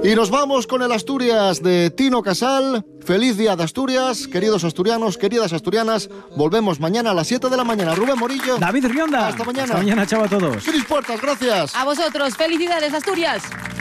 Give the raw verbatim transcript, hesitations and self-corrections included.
Y nos vamos con el Asturias de Tino Casal. Feliz día de Asturias, queridos asturianos, queridas asturianas. Volvemos mañana a las siete de la mañana. Rubén Morillo. David Rionda. Hasta mañana. Hasta mañana, chao a todos. Cris Puertas, gracias. A vosotros, felicidades, Asturias.